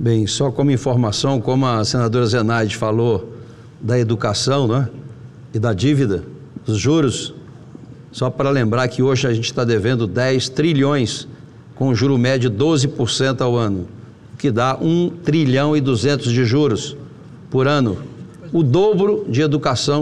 Bem, só como informação, como a senadora Zenaide falou da educação, né, e da dívida, dos juros, só para lembrar que hoje a gente está devendo 10 trilhões com um juro médio de 12% ao ano, que dá 1 trilhão e 200 de juros por ano, o dobro de educação